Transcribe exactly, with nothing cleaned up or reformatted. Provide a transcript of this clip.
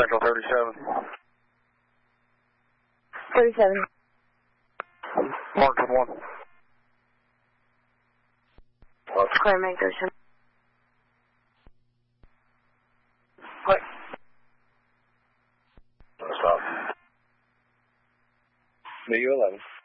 Central thirty-seven. thirty-seven. Mark with one. Clear, make thirty-seven. What? Stop. B U eleven.